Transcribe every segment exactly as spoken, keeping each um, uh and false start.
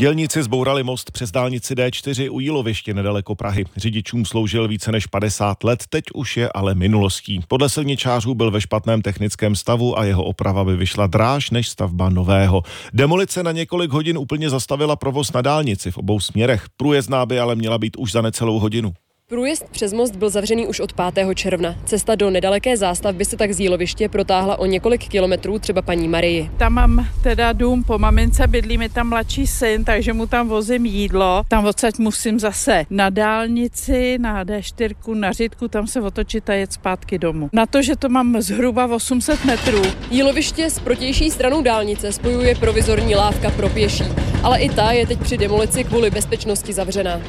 Dělníci zbourali most přes dálnici D čtyři u Jíloviště nedaleko Prahy. Řidičům sloužil více než padesát let, teď už je ale minulostí. Podle silničářů byl ve špatném technickém stavu a jeho oprava by vyšla dráž než stavba nového. Demolice na několik hodin úplně zastavila provoz na dálnici v obou směrech. Průjezdná by ale měla být už za necelou hodinu. Průjezd přes most byl zavřený už od pátého června. Cesta do nedaleké zástavby se tak z Jíloviště protáhla o několik kilometrů třeba paní Marii. Tam mám teda dům po mamince, bydlí mi tam mladší syn, takže mu tam vozím jídlo. Tam odsaď musím zase na dálnici, na D čtyři, na Řitku, tam se otočit a jet zpátky domů. Na to, že to mám zhruba osm set metrů. Jíloviště s protější stranou dálnice spojuje provizorní lávka pro pěší, ale i ta je teď při demolici kvůli bezpečnosti zavřená.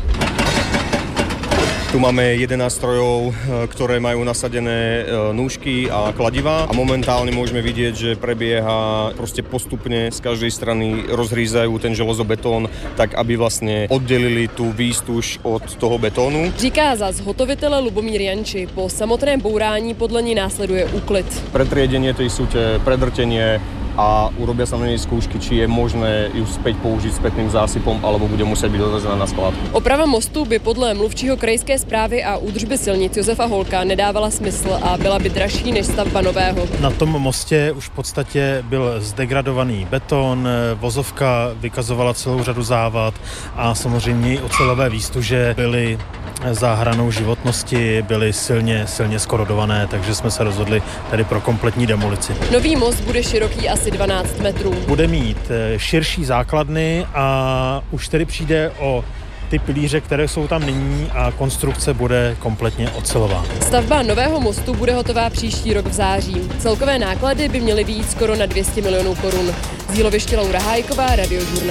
Tu máme jedenásť strojov, ktoré majú nasadené nůžky a kladiva a momentálne môžeme vidieť, že prebieha proste postupne z každej strany rozhrízajú ten železobetón, tak aby vlastne oddelili tú výstuž od toho betónu. Říká za zhotovitele Lubomír Janči. Po samotném bourání podle ní následuje úklid. Pretriedenie tej súte, predrtenie a urobia sa na nej skúšky, či je možné ju späť použiť spätným zásypom, alebo bude musieť byť dovezená na skládku. Oprava mostu by podle mluvčího krajské správy a údržby silnic Josefa Holka nedávala smysl a byla by dražší než stavba nového. Na tom mostě už v podstatě byl zdegradovaný beton, vozovka vykazovala celou řadu závad a samozřejmě ocelové výstuže byly za hranou životnosti, byly silně, silně skorodované, takže jsme se rozhodli tady pro kompletní demolici. Nový most bude široký asi dvanáct metrů. Bude mít širší základny a už tedy přijde o ty pilíře, které jsou tam nyní a konstrukce bude kompletně ocelová. Stavba nového mostu bude hotová příští rok v září. Celkové náklady by měly být skoro na dvě stě milionů korun. Z Jíloviště Laura Hájková, Radiožurnál.